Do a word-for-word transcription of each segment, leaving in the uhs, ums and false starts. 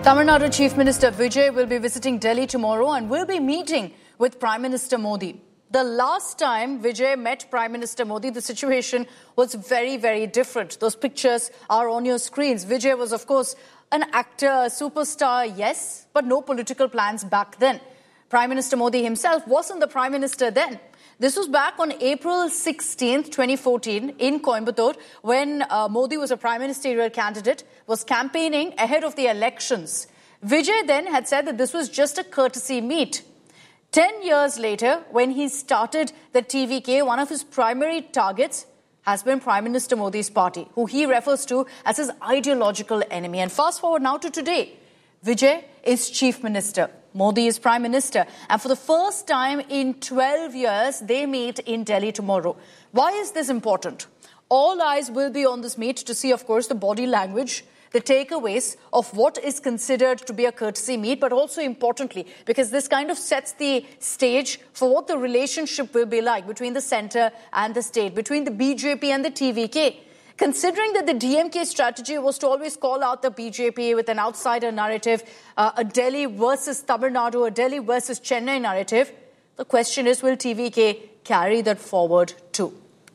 Tamil Nadu Chief Minister Vijay will be visiting Delhi tomorrow and will be meeting with Prime Minister Modi. The last time Vijay met Prime Minister Modi, the situation was very, very different. Those pictures are on your screens. Vijay was, of course, an actor, a superstar, yes, but no political plans back then. Prime Minister Modi himself wasn't the Prime Minister then. This was back on April sixteenth, twenty fourteen, in Coimbatore, when uh, Modi was a prime ministerial candidate, was campaigning ahead of the elections. Vijay then had said that this was just a courtesy meet. Ten years later, when he started the T V K, one of his primary targets has been Prime Minister Modi's party, who he refers to as his ideological enemy. And fast forward now to today, Vijay is Chief Minister. Modi is Prime Minister. And for the first time in twelve years, they meet in Delhi tomorrow. Why is this important? All eyes will be on this meet to see, of course, the body language, the takeaways of what is considered to be a courtesy meet, but also importantly, because this kind of sets the stage for what the relationship will be like between the centre and the state, between the B J P and the T V K. Considering that the D M K strategy was to always call out the B J P with an outsider narrative, uh, a Delhi versus Tamil Nadu, a Delhi versus Chennai narrative, the question is, will T V K carry that forward too?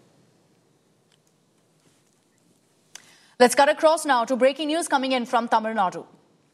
Let's cut across now to breaking news coming in from Tamil Nadu.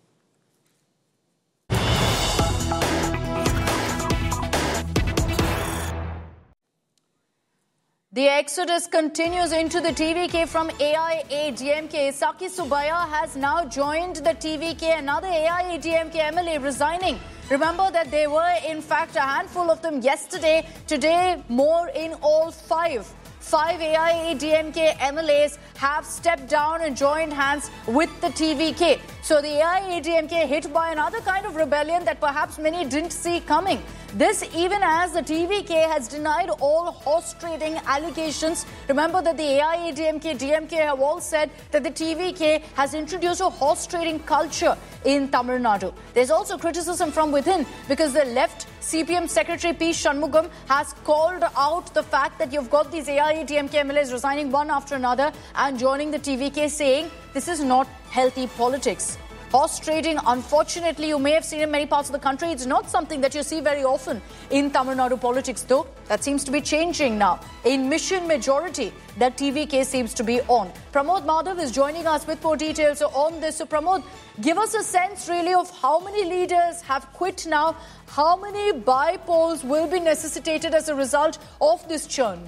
The exodus continues into the T V K from A I A D M K. Saki Subbiah has now joined the T V K, another A I A D M K M L A resigning. Remember that there were, in fact, a handful of them yesterday. Today, more in all five. Five A I A D M K M L As have stepped down and joined hands with the T V K. So the A I A D M K hit by another kind of rebellion that perhaps many didn't see coming. This even as the T V K has denied all horse trading allegations. Remember that the A I A D M K, D M K have all said that the T V K has introduced a horse trading culture in Tamil Nadu. There's also criticism from within because the left C P M Secretary P. Shanmugam has called out the fact that you've got these A I A D M K M L As resigning one after another and joining the T V K, saying this is not healthy politics. Horse trading, unfortunately, you may have seen in many parts of the country. It's not something that you see very often in Tamil Nadu politics, though. That seems to be changing now. In mission majority, that T V K seems to be on. Pramod Madhav is joining us with more details on this. So, Pramod, give us a sense really of how many leaders have quit now. How many by-polls will be necessitated as a result of this churn?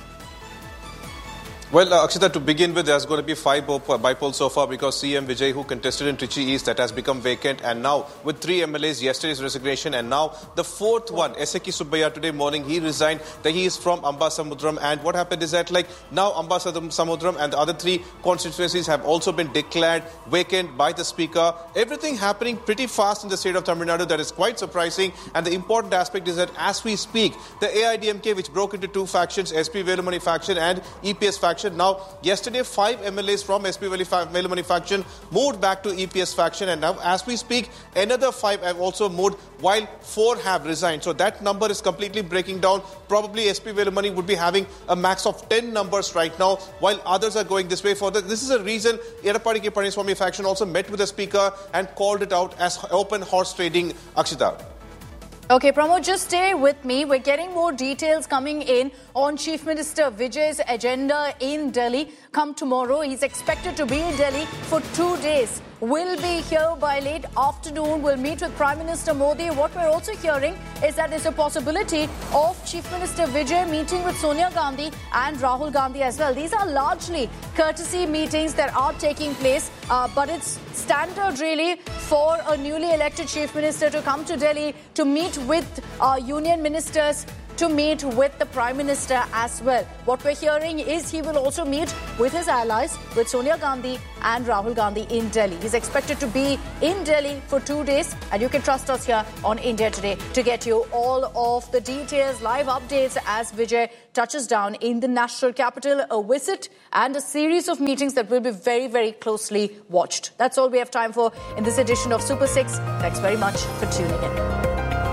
Well, uh, Akshita, to begin with, there's going to be five by-polls so far because C M Vijay, who contested in Trichy East, that has become vacant. And now, with three M L As, yesterday's resignation, and now the fourth one, Saki Subbiah, today morning, he resigned. That he is from Ambasamudram. And what happened is that, like, now Ambasamudram and the other three constituencies have also been declared vacant by the Speaker. Everything happening pretty fast in the state of Tamil Nadu. That is quite surprising. And the important aspect is that, as we speak, the A I D M K, which broke into two factions, S P Velumani faction and E P S faction. Now, yesterday, five M L As from S P Velumani faction moved back to E P S faction, and now, as we speak, another five have also moved, while four have resigned. So that number is completely breaking down. Probably S P Velumani would be having a max of ten numbers right now, while others are going this way. For this, this is a reason Edappadi K. Palaniswamy faction also met with the Speaker and called it out as open horse trading. Akshita. Okay, Pramod, just stay with me. We're getting more details coming in on Chief Minister Vijay's agenda in Delhi. Come tomorrow, he's expected to be in Delhi for two days. Will be here by late afternoon. We'll meet with Prime Minister Modi. What we're also hearing is that there's a possibility of Chief Minister Vijay meeting with Sonia Gandhi and Rahul Gandhi as well. These are largely courtesy meetings that are taking place, uh, but it's standard really for a newly elected Chief Minister to come to Delhi to meet with uh, union ministers, to meet with the Prime Minister as well. What we're hearing is he will also meet with his allies, with Sonia Gandhi and Rahul Gandhi in Delhi. He's expected to be in Delhi for two days, and you can trust us here on India Today to get you all of the details, live updates as Vijay touches down in the national capital, a visit and a series of meetings that will be very, very closely watched. That's all we have time for in this edition of Super six. Thanks very much for tuning in.